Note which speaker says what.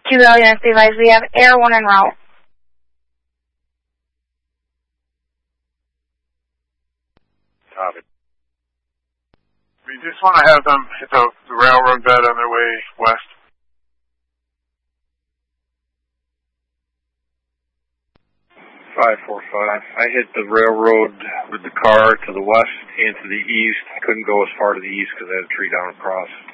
Speaker 1: Kilo units advised. We have Air 1 en route.
Speaker 2: Copy. We just want to have them hit the railroad bed on their way west.
Speaker 3: I hit the railroad with the car to the west and to the east. I couldn't go as far to the east because I had a tree down across.